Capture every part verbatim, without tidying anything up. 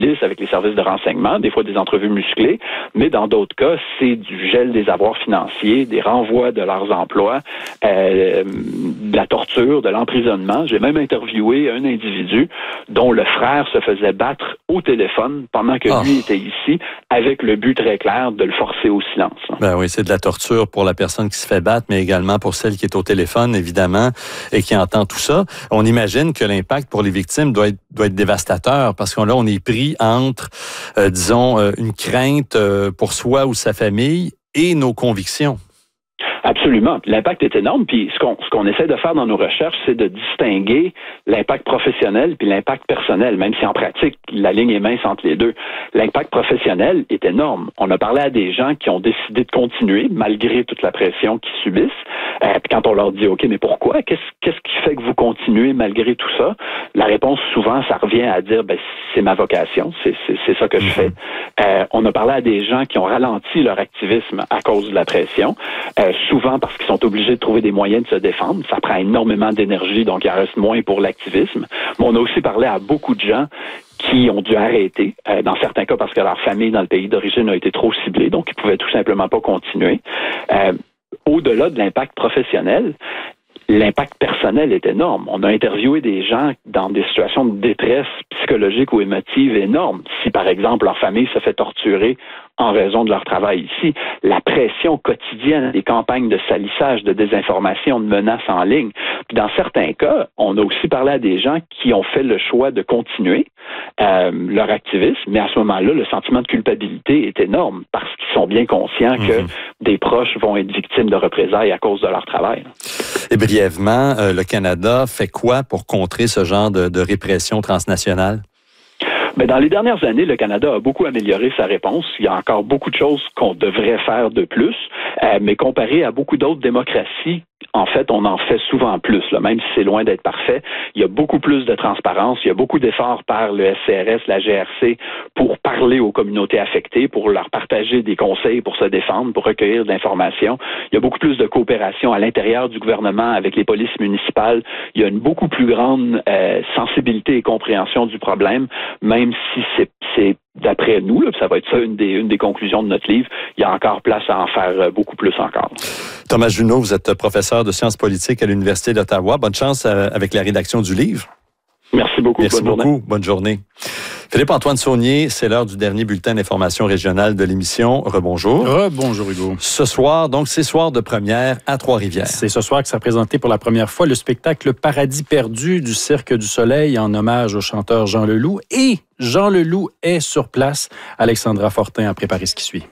avec les services de renseignement, des fois des entrevues musclées, mais dans d'autres cas, c'est du gel des avoirs financiers, des renvois de leurs emplois, euh, de la torture, de l'emprisonnement. J'ai même interviewé un individu dont le frère se faisait battre au téléphone pendant que oh. lui était ici, avec le but très clair de le forcer au silence. Ben oui, c'est de la torture pour la personne qui se fait battre, mais également pour celle qui est au téléphone, évidemment, et qui entend tout ça. On imagine que l'impact pour les victimes doit être, doit être dévastateur, parce que là, on est pris entre, euh, disons, euh, une crainte euh, pour soi ou sa famille et nos convictions. Absolument. L'impact est énorme. Puis ce qu'on ce qu'on essaie de faire dans nos recherches, c'est de distinguer l'impact professionnel puis l'impact personnel, même si en pratique, la ligne est mince entre les deux. L'impact professionnel est énorme. On a parlé à des gens qui ont décidé de continuer malgré toute la pression qu'ils subissent. Euh, puis quand on leur dit, OK, mais pourquoi? Qu'est-ce, qu'est-ce qui fait que vous continuez malgré tout ça? La réponse, souvent, ça revient à dire, ben c'est ma vocation, c'est, c'est, c'est ça que je fais. Euh, on a parlé à des gens qui ont ralenti leur activisme à cause de la pression. Euh, souvent parce qu'ils sont obligés de trouver des moyens de se défendre. Ça prend énormément d'énergie, donc il en reste moins pour l'activisme. Mais on a aussi parlé à beaucoup de gens qui ont dû arrêter, euh, dans certains cas parce que leur famille dans le pays d'origine a été trop ciblée, donc ils pouvaient tout simplement pas continuer. Euh, au-delà de l'impact professionnel, l'impact personnel est énorme. On a interviewé des gens dans des situations de détresse psychologique ou émotive énorme. Si, par exemple, leur famille se fait torturer en raison de leur travail ici, la pression quotidienne des campagnes de salissage, de désinformation, de menaces en ligne. Puis dans certains cas, on a aussi parlé à des gens qui ont fait le choix de continuer euh, leur activisme, mais à ce moment-là, le sentiment de culpabilité est énorme parce qu'ils sont bien conscients mmh. que des proches vont être victimes de représailles à cause de leur travail. Et brièvement, euh, le Canada fait quoi pour contrer ce genre de, de répression transnationale? Mais dans les dernières années, le Canada a beaucoup amélioré sa réponse. Il y a encore beaucoup de choses qu'on devrait faire de plus, euh, mais comparé à beaucoup d'autres démocraties, en fait, on en fait souvent plus, là, même si c'est loin d'être parfait. Il y a beaucoup plus de transparence, il y a beaucoup d'efforts par le S C R S, la G R C, pour parler aux communautés affectées, pour leur partager des conseils pour se défendre, pour recueillir de l'information. Il y a beaucoup plus de coopération à l'intérieur du gouvernement avec les polices municipales. Il y a une beaucoup plus grande euh, sensibilité et compréhension du problème, même si c'est, c'est d'après nous, là, ça va être ça une des, une des conclusions de notre livre, il y a encore place à en faire beaucoup plus encore. Thomas Junot, vous êtes professeur de sciences politiques à l'Université d'Ottawa. Bonne chance avec la rédaction du livre. Merci beaucoup. Merci bonne beaucoup. Journée. Bonne journée. Philippe-Antoine Saunier, c'est l'heure du dernier bulletin d'information régionale de l'émission. Rebonjour. Rebonjour, Hugo. Ce soir, donc, c'est soir de première à Trois-Rivières. C'est ce soir que s'est présenté pour la première fois le spectacle Paradis perdu du Cirque du Soleil en hommage au chanteur Jean Leloup. Et Jean Leloup est sur place. Alexandra Fortin a préparé ce qui suit.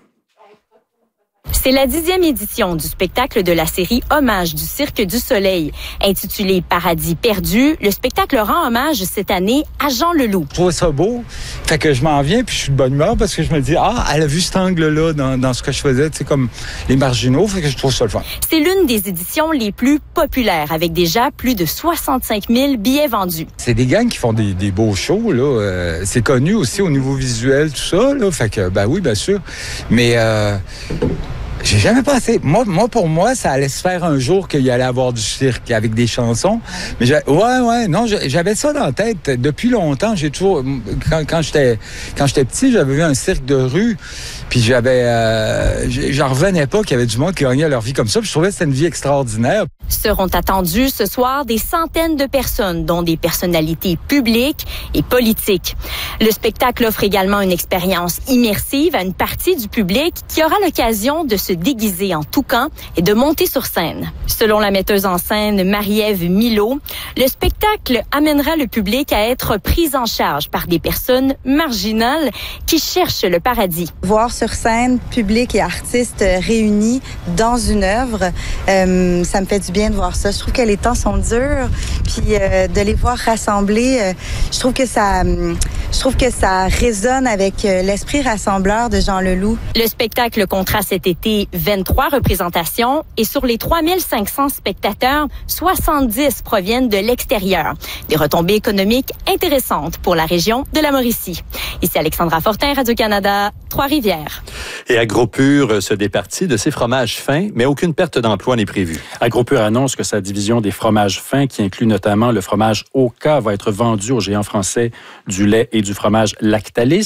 C'est la dixième édition du spectacle de la série Hommage du Cirque du Soleil. Intitulé Paradis perdu, le spectacle rend hommage cette année à Jean Leloup. Je trouve ça beau, fait que je m'en viens puis je suis de bonne humeur parce que je me dis, ah, elle a vu cet angle-là dans, dans ce que je faisais, tu sais, comme les marginaux, fait que je trouve ça le fun. C'est l'une des éditions les plus populaires, avec déjà plus de soixante-cinq mille billets vendus. C'est des gangs qui font des, des beaux shows, là. Euh, c'est connu aussi au niveau visuel, tout ça, là, fait que, ben oui, bien sûr. Mais, euh, j'ai jamais pensé. Moi, moi, pour moi, ça allait se faire un jour qu'il y allait avoir du cirque avec des chansons. Mais j'ai, ouais, ouais, non, j'avais ça dans la tête depuis longtemps. J'ai toujours, quand, quand j'étais, quand j'étais petit, j'avais vu un cirque de rue. Puis j'avais, euh, j'en revenais pas qu'il y avait du monde qui gagnait leur vie comme ça. Puis je trouvais que c'était une vie extraordinaire. Seront attendus ce soir des centaines de personnes, dont des personnalités publiques et politiques. Le spectacle offre également une expérience immersive à une partie du public qui aura l'occasion de se déguiser en toucan et de monter sur scène. Selon la metteuse en scène Marie-Ève Milot, le spectacle amènera le public à être pris en charge par des personnes marginales qui cherchent le paradis. Voir sur scène public et artistes réunis dans une œuvre, euh, ça me fait du bien de voir ça. Je trouve que les temps sont durs, puis euh, de les voir rassemblés, euh, je trouve que ça, euh, je trouve que ça résonne avec euh, l'esprit rassembleur de Jean Leloup. Le spectacle comptera cet été vingt-trois représentations et sur les trois mille cinq cents spectateurs, soixante-dix proviennent de l'extérieur. Des retombées économiques intéressantes pour la région de la Mauricie. Ici Alexandra Fortin, Radio-Canada, Trois-Rivières. Et AgroPure se départit de ses fromages fins, mais aucune perte d'emploi n'est prévue. AgroPure annonce que sa division des fromages fins, qui inclut notamment le fromage Oka, va être vendue aux géants français du lait et du fromage Lactalis.